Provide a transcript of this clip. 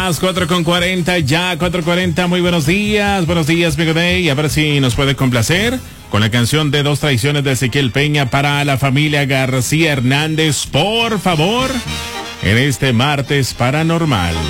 4:40, ya 4:40, muy buenos días, Migo Day, a ver si nos puede complacer con la canción de Dos Traiciones de Ezequiel Peña para la familia García Hernández, por favor, en este martes paranormal.